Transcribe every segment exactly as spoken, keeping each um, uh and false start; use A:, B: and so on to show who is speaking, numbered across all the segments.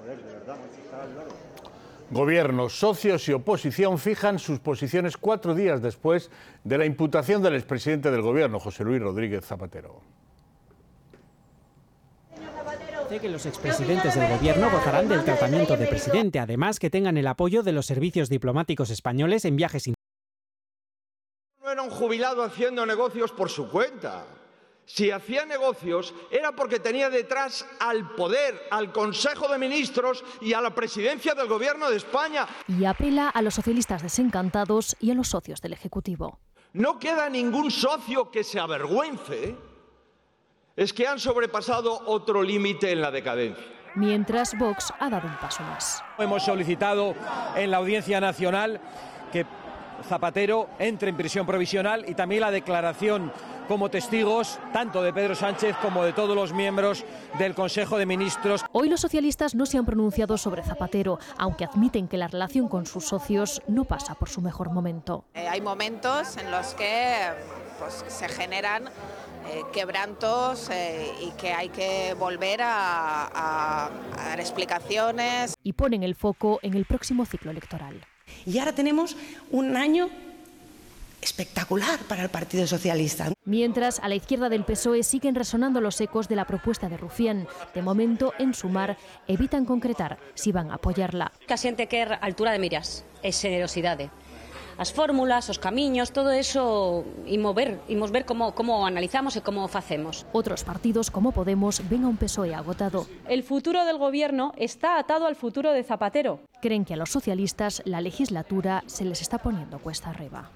A: Gobierno, socios y oposición fijan sus posiciones cuatro días después de la imputación del expresidente del Gobierno, José Luis Rodríguez Zapatero.
B: Dice que los expresidentes del Gobierno gozarán del tratamiento de presidente, además que tengan el apoyo de los servicios diplomáticos españoles en viajes internacionales.
C: No era un jubilado haciendo negocios por su cuenta. Si hacía negocios era porque tenía detrás al poder, al Consejo de Ministros y a la presidencia del Gobierno de España.
D: Y apela a los socialistas desencantados y a los socios del Ejecutivo.
C: No queda ningún socio que se avergüence. Es que han sobrepasado otro límite en la decadencia.
D: Mientras Vox ha dado un paso más.
E: Hemos solicitado en la Audiencia Nacional que Zapatero entre en prisión provisional y también la declaración como testigos tanto de Pedro Sánchez como de todos los miembros del Consejo de Ministros.
D: Hoy los socialistas no se han pronunciado sobre Zapatero, aunque admiten que la relación con sus socios no pasa por su mejor momento.
F: Eh, hay momentos en los que pues, se generan eh, quebrantos eh, y que hay que volver a, a, a dar explicaciones.
D: Y ponen el foco en el próximo ciclo electoral.
G: Y ahora tenemos un año espectacular para el Partido Socialista.
D: Mientras, a la izquierda del P S O E siguen resonando los ecos de la propuesta de Rufián. De momento, en Sumar, evitan concretar si van a apoyarla.
H: Casi en que altura de miras, es generosidade. As fórmulas, os camiños, todo eso, imos ver, imos ver como, como analizamos e como facemos.
D: Otros partidos, como Podemos, ven a un P S O E agotado.
I: El futuro del Gobierno está atado al futuro de Zapatero.
D: Creen que a los socialistas la legislatura se les está poniendo cuesta arriba.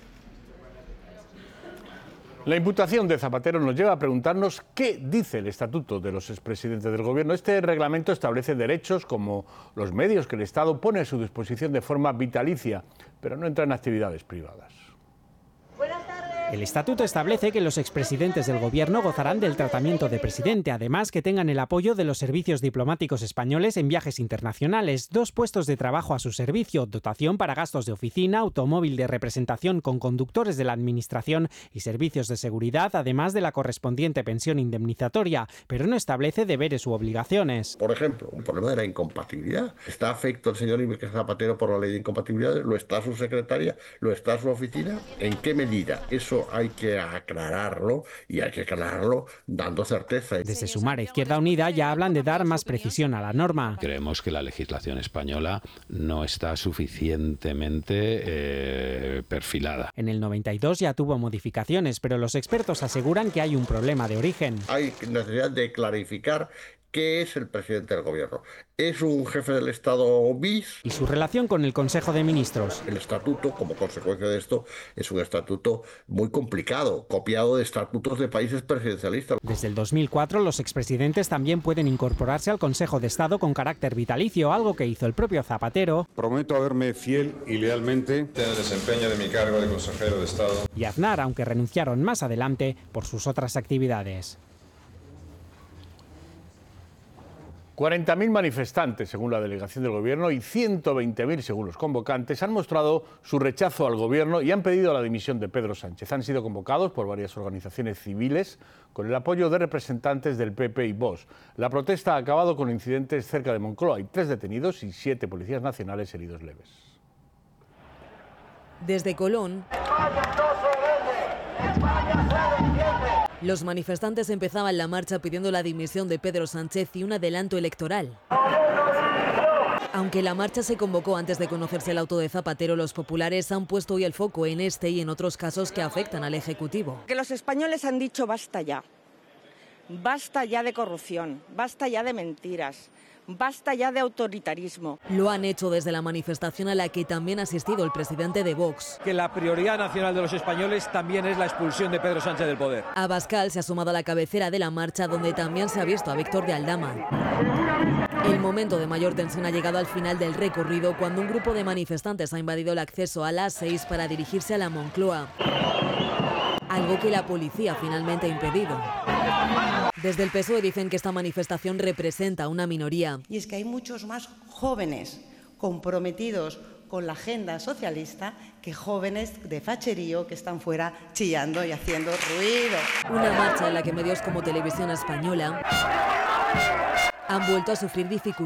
A: La imputación de Zapatero nos lleva a preguntarnos qué dice el Estatuto de los expresidentes del Gobierno. Este reglamento establece derechos como los medios que el Estado pone a su disposición de forma vitalicia, pero no entra en actividades privadas.
B: El Estatuto establece que los expresidentes del Gobierno gozarán del tratamiento de presidente, además que tengan el apoyo de los servicios diplomáticos españoles en viajes internacionales, dos puestos de trabajo a su servicio, dotación para gastos de oficina, automóvil de representación con conductores de la Administración y servicios de seguridad, además de la correspondiente pensión indemnizatoria, pero no establece deberes u obligaciones.
J: Por ejemplo, un problema de la incompatibilidad. ¿Está afecto el señor Iker Zapatero por la ley de incompatibilidades? ¿Lo está su secretaria? ¿Lo está su oficina? ¿En qué medida? Eso hay que aclararlo y hay que aclararlo dando certeza.
B: Desde Sumar e Izquierda Unida ya hablan de dar más precisión a la norma.
K: Creemos que la legislación española no está suficientemente eh, perfilada.
B: En el noventa y dos ya tuvo modificaciones, pero los expertos aseguran que hay un problema de origen.
J: Hay necesidad de clarificar ¿qué es el presidente del Gobierno? ¿Es un jefe del Estado bis?
B: Y su relación con el Consejo de Ministros.
J: El estatuto, como consecuencia de esto, es un estatuto muy complicado, copiado de estatutos de países presidencialistas.
B: Desde el dos mil cuatro, los expresidentes también pueden incorporarse al Consejo de Estado con carácter vitalicio, algo que hizo el propio Zapatero.
L: Prometo haberme fiel y lealmente
M: en el desempeño de mi cargo de consejero de Estado.
B: Y Aznar, aunque renunciaron más adelante por sus otras actividades.
A: cuarenta mil manifestantes, según la delegación del Gobierno, y ciento veinte mil, según los convocantes, han mostrado su rechazo al Gobierno y han pedido la dimisión de Pedro Sánchez. Han sido convocados por varias organizaciones civiles con el apoyo de representantes del P P y Vox. La protesta ha acabado con incidentes cerca de Moncloa. Hay tres detenidos y siete policías nacionales heridos leves.
N: Desde Colón, los manifestantes empezaban la marcha pidiendo la dimisión de Pedro Sánchez y un adelanto electoral. Aunque la marcha se convocó antes de conocerse el auto de Zapatero, los populares han puesto hoy el foco en este y en otros casos que afectan al Ejecutivo.
O: Que los españoles han dicho basta ya. Basta ya de corrupción, basta ya de mentiras. Basta ya de autoritarismo.
N: Lo han hecho desde la manifestación a la que también ha asistido el presidente de Vox.
E: Que la prioridad nacional de los españoles también es la expulsión de Pedro Sánchez del poder.
N: Abascal se ha sumado a la cabecera de la marcha, donde también se ha visto a Víctor de Aldama. El momento de mayor tensión ha llegado al final del recorrido, cuando un grupo de manifestantes ha invadido el acceso a las seis para dirigirse a la Moncloa. Algo que la policía finalmente ha impedido. Desde el P S O E dicen que esta manifestación representa una minoría.
G: Y es que hay muchos más jóvenes comprometidos con la agenda socialista que jóvenes de facherío que están fuera chillando y haciendo ruido.
N: Una marcha en la que medios como Televisión Española han vuelto a sufrir dificultades.